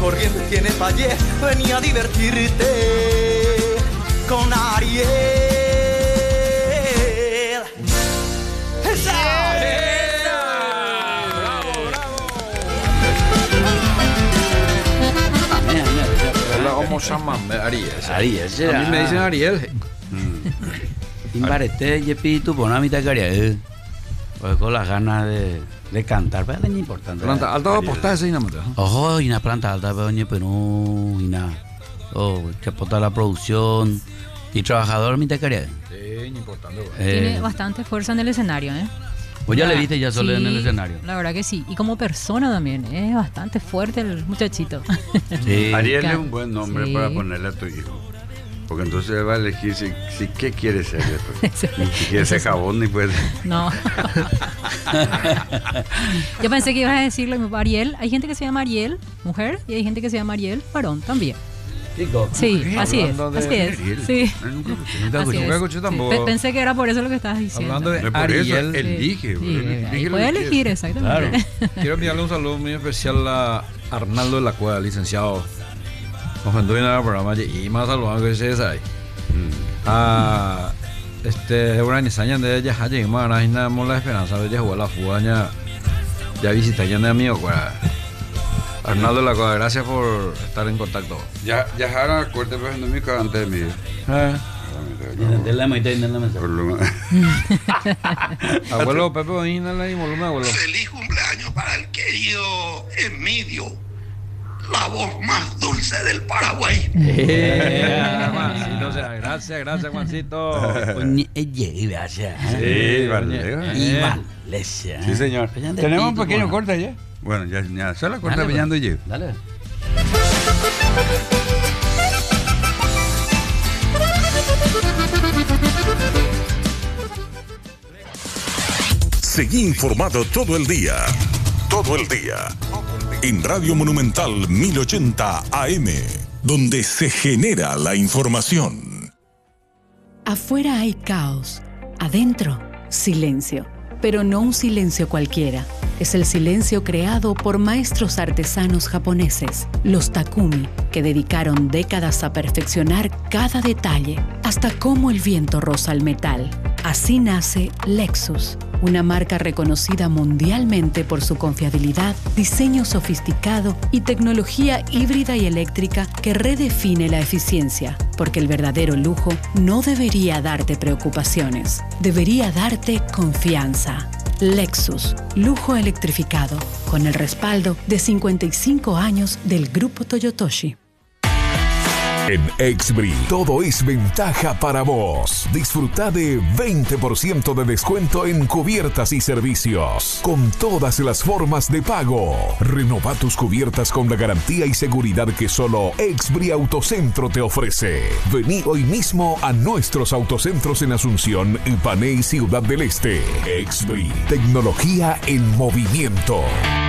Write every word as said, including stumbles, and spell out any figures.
corriente tiene valle, venía a divertirte con Ariel. ¡Esa! ¡Esa! ¡Bravo, bravo! ¿Cómo se llama? Ariel. Ariel, a mí me dicen Ariel. Imbarete y espíritu ponamita caria. Pues con las ganas de, de cantar, pero es importante. Planta alta postada esa inamata. Ojo, y una planta alta, pero no, y nada. Oh, que aporta la producción y trabajador mitad caria. Sí, importante. Eh, Tiene bastante fuerza en el escenario, ¿eh? Pues ya le viste ya solo sí, en el escenario. La verdad que sí. Y como persona también, es bastante fuerte el muchachito. Sí. Ariel es un buen nombre sí. para ponerle a tu hijo. Porque entonces él va a elegir si, si qué quiere ser después. Sí. Ni si quiere ser jabón ni puede. No. Yo pensé que ibas a decirle Ariel. Hay gente que se llama Ariel, mujer, y hay gente que se llama Ariel, varón también. Chico. Sí, así es, así es. Sí. Nunca escuché tampoco. Sí. Pensé que era por eso lo que estabas diciendo. Hablando de no Ariel, eso, elige. Sí, elige puede elegir, exactamente. Claro. Quiero enviarle un saludo muy especial a Arnaldo de la Cueva, licenciado. Nos vendó bien al programa y más saludando que se ahí. Ah, este, una niña de ella, allí, mana, y nada más la esperanza de ella jugar la fugaña. Ya visité ya de amigo, pues. Arnaldo de la Cueva, gracias por estar en contacto. Ya, ya ahora corte pues en mi casa antes de mí. Eh. Abuelo Pepe, oíjala y volumen, abuelo. Feliz cumpleaños para el querido Emidio, la voz más dulce del Paraguay. Eh, Juancito, gracias, gracias, Juancito. Gracias. Sí, vale. Sí, señor. Tenemos un pequeño corte ya. Bueno, ya, ya solo corta pillando y llego. Dale. Seguí informado todo el día. Todo el día. En Radio Monumental mil ochenta A M, donde se genera la información. Afuera hay caos. Adentro, silencio. Pero no un silencio cualquiera. Es el silencio creado por maestros artesanos japoneses, los Takumi, que dedicaron décadas a perfeccionar cada detalle, hasta cómo el viento roza el metal. Así nace Lexus, una marca reconocida mundialmente por su confiabilidad, diseño sofisticado y tecnología híbrida y eléctrica que redefine la eficiencia, porque el verdadero lujo no debería darte preocupaciones, debería darte confianza. Lexus, lujo electrificado, con el respaldo de cincuenta y cinco años del Grupo Toyotoshi. En Exbri, todo es ventaja para vos. Disfruta de veinte por ciento de descuento en cubiertas y servicios, con todas las formas de pago. Renova tus cubiertas con la garantía y seguridad que solo Exbri Autocentro te ofrece. Vení hoy mismo a nuestros autocentros en Asunción, Ipané y Ciudad del Este. Exbri, tecnología en movimiento.